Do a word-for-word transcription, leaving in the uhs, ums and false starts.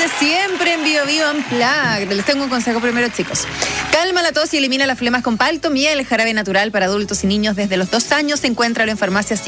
siempre en Bio Bio Unplugged. Les tengo un consejo primero, chicos. Calma la tos y elimina las flemas con palto miel, el jarabe natural para adultos y niños desde los dos años. Encuéntralo en farmacias